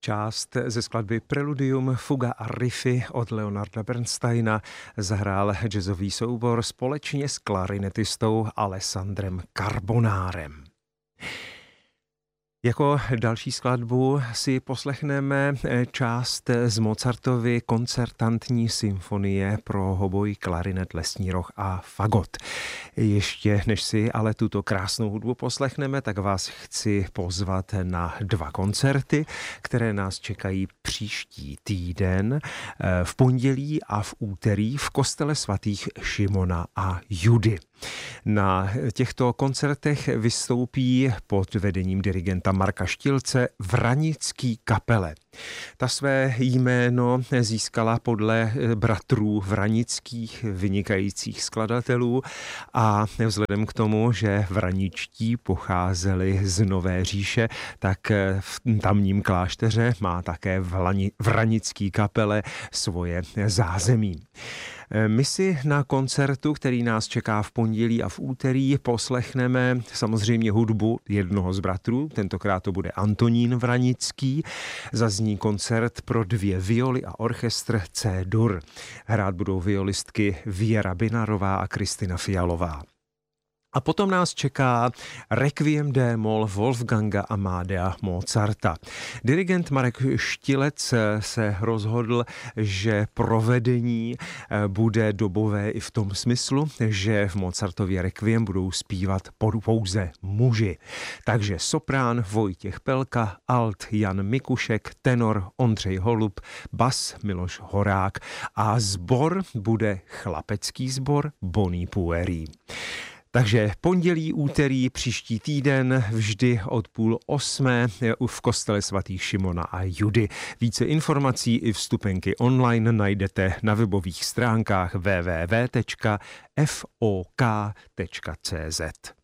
Část ze skladby Preludium, fuga a riffy od Leonarda Bernsteina zahrál jazzový soubor společně s klarinetistou Alessandrem Carbonárem. Jako další skladbu si poslechneme část z Mozartovy koncertantní symfonie pro hoboj, klarinet, lesní roh a fagot. Ještě než si ale tuto krásnou hudbu poslechneme, tak vás chci pozvat na 2 koncerty, které nás čekají příští týden v pondělí a v úterý v kostele svatých Šimona a Judy. Na těchto koncertech vystoupí pod vedením dirigenta Marka Štilce Vranický kapele. Ta své jméno získala podle bratrů Vranických, vynikajících skladatelů, a vzhledem k tomu, že vraničtí pocházeli z Nové říše, tak v tamním klášteře má také Vranický kapele svoje zázemí. My si na koncertu, který nás čeká v pondělí a v úterý, poslechneme samozřejmě hudbu jednoho z bratrů, tentokrát to bude Antonín Vranický. Zazní koncert pro 2 violy a orchestr C-dur. Hrát budou violistky Věra Binarová a Kristina Fialová. A potom nás čeká Requiem d-moll Wolfganga Amadea Mozarta. Dirigent Marek Štilec se rozhodl, že provedení bude dobové i v tom smyslu, že v Mozartově Requiem budou zpívat pouze muži. Takže soprán Vojtěch Pelka, alt Jan Mikušek, tenor Ondřej Holub, bas Miloš Horák a sbor bude chlapecký sbor Boni Pueri. Takže pondělí, úterý, příští týden, vždy od 7:30 v kostele svatých Šimona a Judy. Více informací i vstupenky online najdete na webových stránkách www.fok.cz.